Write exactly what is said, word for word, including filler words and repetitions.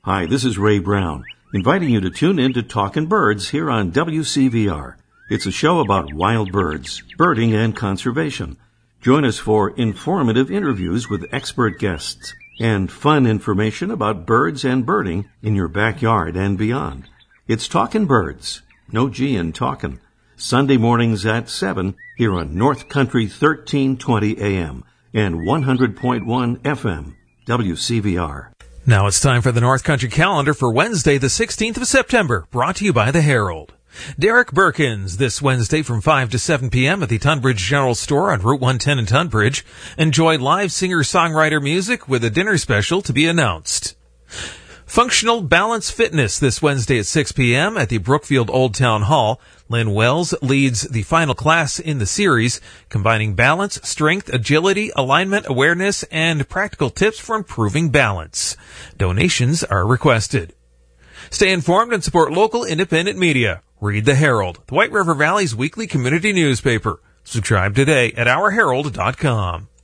Hi, this is Ray Brown, inviting you to tune in to Talkin' Birds here on W C V R. It's a show about wild birds, birding, and conservation. Join us for informative interviews with expert guests and fun information about birds and birding in your backyard and beyond. It's Talkin' Birds, no G in talkin', Sunday mornings at seven here on North Country thirteen twenty A M and one hundred point one F M, W C V R. Now it's time for the North Country calendar for Wednesday, the sixteenth of September, brought to you by the Herald. Derek Birkins, this Wednesday from five to seven p.m. at the Tunbridge General Store on Route one ten in Tunbridge. Enjoy live singer-songwriter music with a dinner special to be announced. Functional Balance Fitness this Wednesday at six p.m. at the Brookfield Old Town Hall. Lynn Wells leads the final class in the series, combining balance, strength, agility, alignment, awareness, and practical tips for improving balance. Donations are requested. Stay informed and support local independent media. Read the Herald, the White River Valley's weekly community newspaper. Subscribe today at our herald dot com.